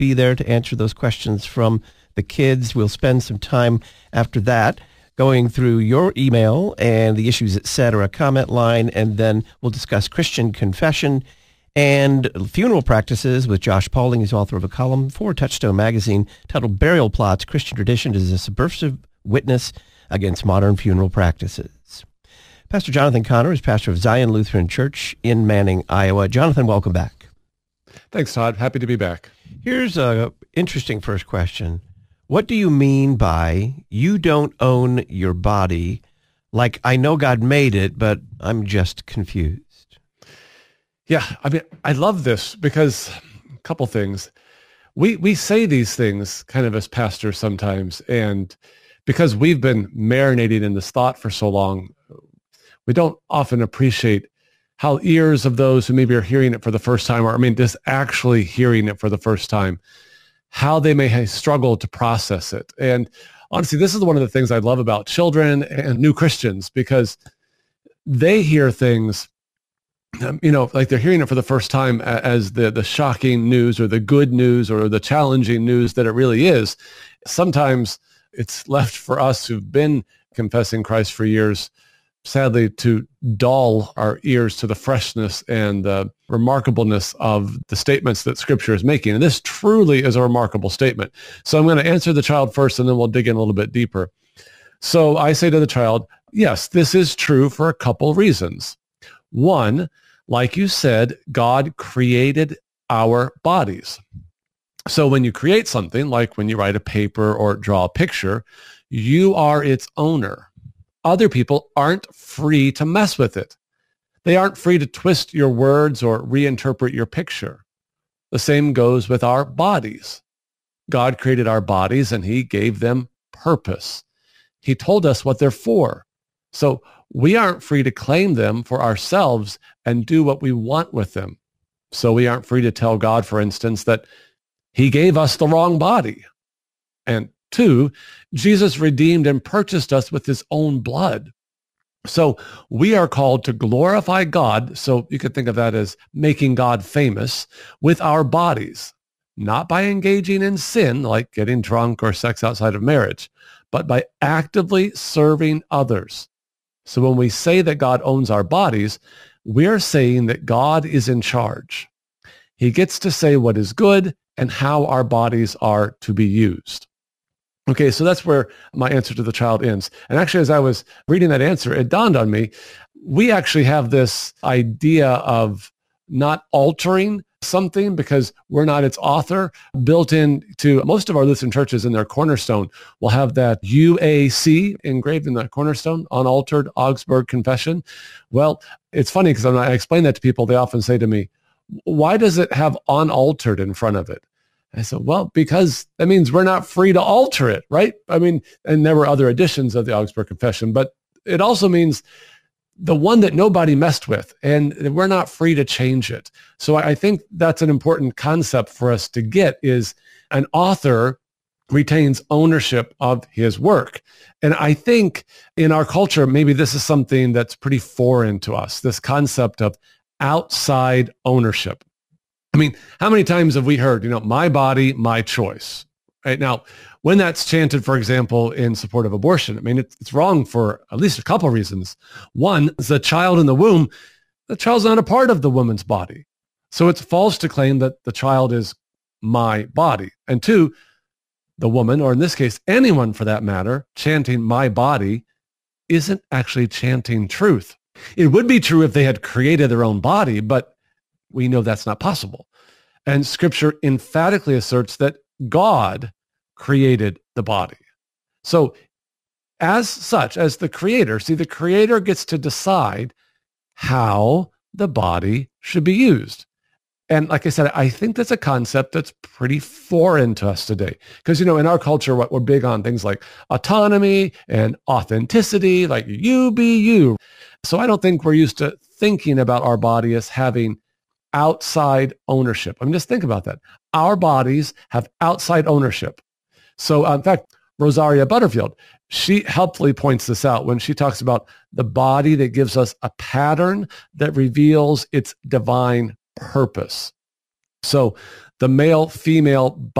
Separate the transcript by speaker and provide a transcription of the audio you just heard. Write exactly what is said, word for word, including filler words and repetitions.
Speaker 1: be there to answer those questions from the kids. We'll spend some time after that going through your email and the Issues Etc. comment line, and then we'll discuss Christian confession and funeral practices with Josh Pauling. He's author of a column for Touchstone Magazine titled Burial Plots, Christian Tradition is a Subversive Witness Against Modern Funeral Practices. Pastor Jonathan Conner is pastor of Zion Lutheran Church in Manning, Iowa. Jonathan, welcome back.
Speaker 2: Thanks, Todd. Happy to be back.
Speaker 1: Here's an interesting first question. What do you mean by you don't own your body? Like, I know God made it, but I'm just confused.
Speaker 2: Yeah, I mean, I love this because a couple things. We we say these things kind of as pastors sometimes, and because we've been marinating in this thought for so long, we don't often appreciate how ears of those who maybe are hearing it for the first time, or I mean, just actually hearing it for the first time, how they may have struggled to process it. And honestly, this is one of the things I love about children and new Christians, because they hear things, you know, like they're hearing it for the first time as the, the shocking news or the good news or the challenging news that it really is. Sometimes it's left for us who've been confessing Christ for years, sadly, to dull our ears to the freshness and the remarkableness of the statements that Scripture is making. And this truly is a remarkable statement. So I'm going to answer the child first, and then we'll dig in a little bit deeper. So I say to the child, yes, this is true for a couple reasons. One, like you said, God created our bodies. So when you create something, like when you write a paper or draw a picture, you are its owner. Other people aren't free to mess with it. They aren't free to twist your words or reinterpret your picture. The same goes with our bodies. God created our bodies and he gave them purpose. He told us what they're for. So we aren't free to claim them for ourselves and do what we want with them. So we aren't free to tell God, for instance, that he gave us the wrong body. And two, Jesus redeemed and purchased us with his own blood. So we are called to glorify God. So you could think of that as making God famous with our bodies, not by engaging in sin, like getting drunk or sex outside of marriage, but by actively serving others. So when we say that God owns our bodies, we're saying that God is in charge. He gets to say what is good and how our bodies are to be used. Okay, so that's where my answer to the child ends. And actually, as I was reading that answer, it dawned on me, we actually have this idea of not altering something because we're not its author built into most of our Lutheran churches. In their cornerstone will have that U A C engraved in the cornerstone, Unaltered Augsburg Confession. Well, it's funny because when I explain that to people, they often say to me, why does it have unaltered in front of it? I said, well, because that means we're not free to alter it, right? I mean, and there were other editions of the Augsburg Confession, but it also means the one that nobody messed with, and we're not free to change it. So I think that's an important concept for us to get, is an author retains ownership of his work. And I think in our culture, maybe this is something that's pretty foreign to us, this concept of outside ownership. I mean, how many times have we heard, you know, my body, my choice, right? Now, when that's chanted, for example, in support of abortion, I mean, it's, it's wrong for at least a couple of reasons. One, the child in the womb, the child's not a part of the woman's body. So it's false to claim that the child is my body. And two, the woman, or in this case, anyone for that matter, chanting my body isn't actually chanting truth. It would be true if they had created their own body, but we know that's not possible. And Scripture emphatically asserts that God created the body. So as such, as the creator, see, the creator gets to decide how the body should be used. And like I said, I think that's a concept that's pretty foreign to us today. Because, you know, in our culture, what we're big on things like autonomy and authenticity, like you be you. So I don't think we're used to thinking about our body as having outside ownership. I mean, just think about that. Our bodies have outside ownership. So uh, in fact, Rosaria Butterfield, she helpfully points this out when she talks about the body that gives us a pattern that reveals its divine purpose. So the male female